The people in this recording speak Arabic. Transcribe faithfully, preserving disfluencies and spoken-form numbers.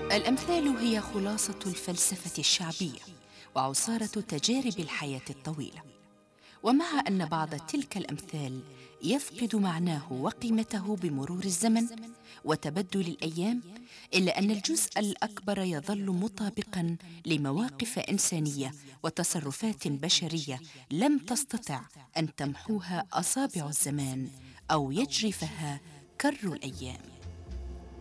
الأمثال هي خلاصة الفلسفة الشعبية وعصارة تجارب الحياة الطويلة. ومع أن بعض تلك الأمثال يفقد معناه وقيمته بمرور الزمن وتبدل الأيام، إلا أن الجزء الأكبر يظل مطابقاً لمواقف إنسانية وتصرفات بشرية لم تستطع أن تمحوها أصابع الزمان أو يجرفها كر الأيام.